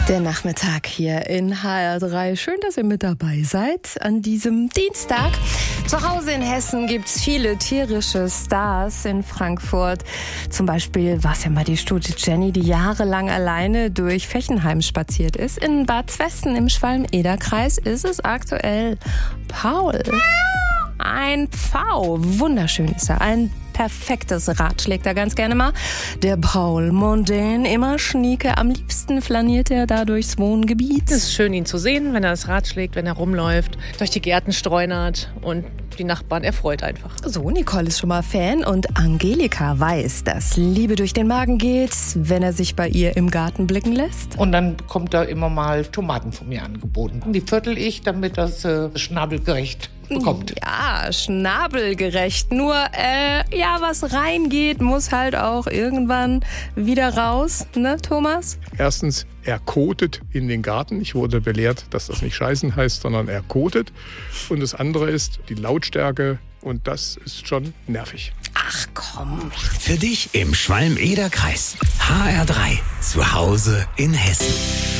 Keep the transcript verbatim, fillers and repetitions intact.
Der Nachmittag hier in H R drei. Schön, dass ihr mit dabei seid an diesem Dienstag. Zu Hause in Hessen gibt's viele tierische Stars. In Frankfurt zum Beispiel war es ja mal die Stute Jenny, die jahrelang alleine durch Fechenheim spaziert ist. In Bad Zwesten im Schwalm-Eder-Kreis ist es aktuell Paul. Ein Pfau. Wunderschön ist er. Ein perfektes Rad schlägt er ganz gerne mal. Der Paul Mondän, immer schnieke. Am liebsten flaniert er da durchs Wohngebiet. Es ist schön, ihn zu sehen, wenn er das Rad schlägt, wenn er rumläuft, durch die Gärten streunert und die Nachbarn erfreut einfach. So, Nicole ist schon mal Fan und Angelika weiß, dass Liebe durch den Magen geht, wenn er sich bei ihr im Garten blicken lässt. Und dann kommt da immer mal Tomaten von mir angeboten. Die viertel ich, damit das äh, schnabelgerecht bekommt. Ja, schnabelgerecht. Nur, äh, ja, was reingeht, muss halt auch irgendwann wieder raus, ne, Thomas? Erstens, er kotet in den Garten. Ich wurde belehrt, dass das nicht scheißen heißt, sondern er kotet. Und das andere ist die Lautstärke. Und das ist schon nervig. Ach komm. Für dich im Schwalm-Eder-Kreis. H R drei. Zu Hause in Hessen.